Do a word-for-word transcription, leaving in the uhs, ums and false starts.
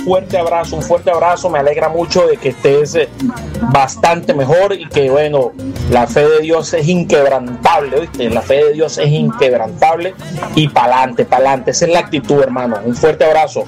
fuerte abrazo, un fuerte abrazo, me alegra mucho de que estés eh, bastante mejor y que bueno, la fe de Dios es inquebrantable, ¿viste? La fe de Dios es inquebrantable y pa'lante, pa'lante, esa es la actitud, hermano, un fuerte abrazo.